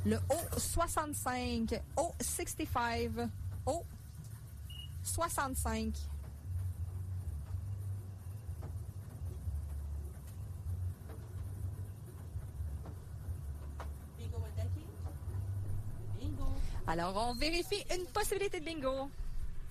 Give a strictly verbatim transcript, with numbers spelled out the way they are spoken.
Le O soixante-cinq. O soixante-cinq. O soixante-cinq. Bingo, Wadaki. Bingo. Alors, on vérifie une possibilité de bingo.